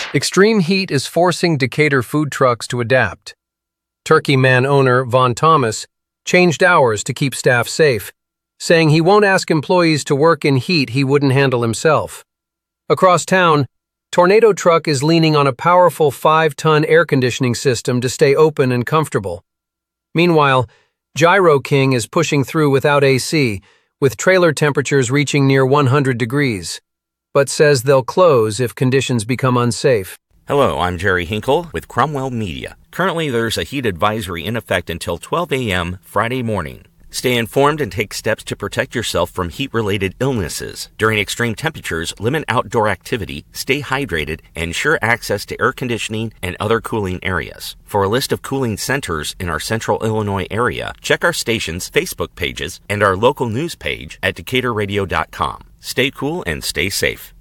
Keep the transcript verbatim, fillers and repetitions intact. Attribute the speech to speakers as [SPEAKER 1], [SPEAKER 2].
[SPEAKER 1] Extreme heat is forcing Decatur food trucks to adapt. Turkey Man owner Vaughn Thomas changed hours to keep staff safe, saying he won't ask employees to work in heat he wouldn't handle himself. Across town, Tornado Truck is leaning on a powerful five-ton air conditioning system to stay open and comfortable. Meanwhile, Gyro King is pushing through without A C, with trailer temperatures reaching near one hundred degrees, but says they'll close if conditions become unsafe.
[SPEAKER 2] Hello, I'm Jerry Hinkle with Cromwell Media. Currently, there's a heat advisory in effect until twelve a.m. Friday morning. Stay informed and take steps to protect yourself from heat-related illnesses. During extreme temperatures, limit outdoor activity, stay hydrated, and ensure access to air conditioning and other cooling areas. For a list of cooling centers in our central Illinois area, check our station's Facebook pages and our local news page at decatur radio dot com. Stay cool and stay safe.